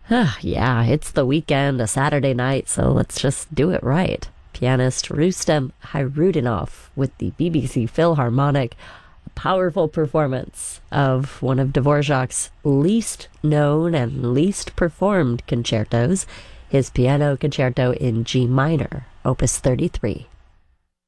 Yeah, it's the weekend, a Saturday night, so let's just do it right. Pianist Rustem Hayruddinov with the BBC Philharmonic, a powerful performance of one of Dvorak's least known and least performed concertos, his piano concerto in G minor, Opus 33.